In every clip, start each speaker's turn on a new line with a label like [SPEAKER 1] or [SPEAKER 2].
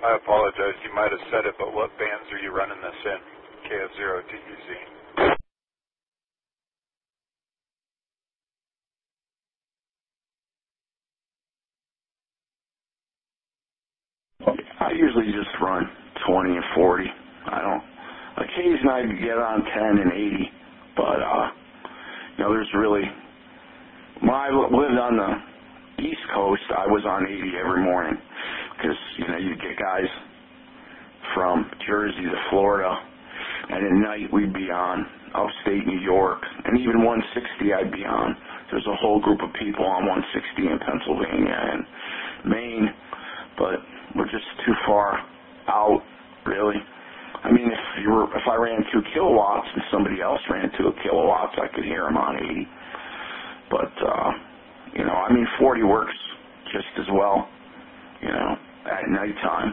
[SPEAKER 1] I apologize. You might have said it, but what bands are you running this in? KF0TEC.
[SPEAKER 2] I usually just run 20 and 40. I don't. Occasionally I get on 10 and 80, but there's really. When I lived on the East Coast, I was on 80 every morning because you get guys from Jersey to Florida, and at night we'd be on upstate New York, and even 160 I'd be on. There's a whole group of people on 160 in Pennsylvania and Maine, but we're just too far out, really. I mean, if I ran 2 kilowatts and somebody else ran 2 kilowatts, I could hear them on 80. But, 40 works just as well, at nighttime.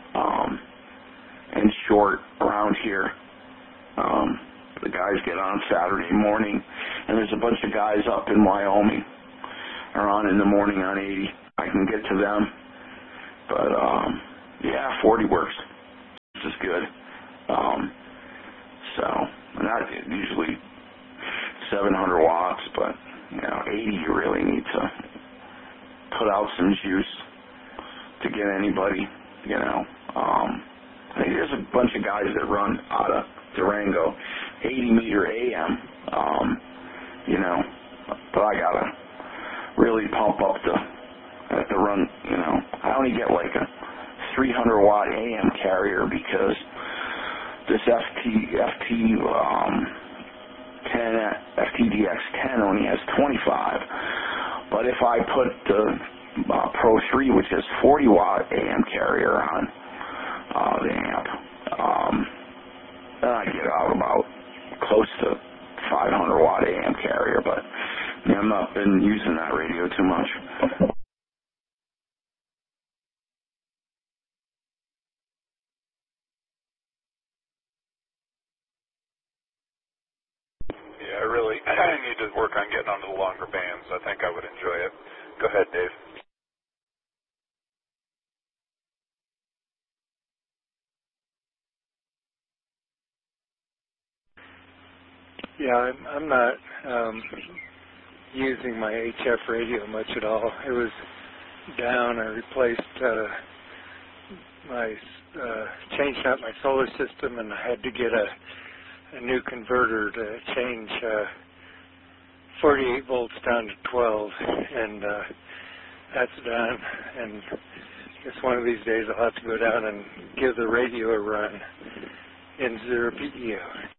[SPEAKER 2] And short around here, the guys get on Saturday morning, and there's a bunch of guys up in Wyoming are on in the morning on 80. I can get to them. But, 40 works just as good. Not usually 700 watts, but, 80 you really need to put out some juice to get anybody, I think there's a bunch of guys that run out of Durango, 80 meter AM, but I gotta really pump up the run, I only get like a 300 watt AM carrier because this FTDX10 only has 25. But if I put the Pro 3, which has 40 watt AM carrier on the amp, then I get out about close to 500 watt AM carrier. But I've not been using that radio too much.
[SPEAKER 1] I need to work on getting onto the longer bands. I think I would enjoy it. Go ahead, Dave.
[SPEAKER 3] Yeah, I'm not using my HF radio much at all. It was down. I replaced changed out my solar system, and I had to get a new converter to change 48 volts down to 12, and that's done. And I guess one of these days I'll have to go down and give the radio a run in 0 PEO.